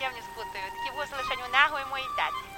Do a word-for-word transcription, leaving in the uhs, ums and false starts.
я не спутаю. Такі вузи лише у нього і моїй таті.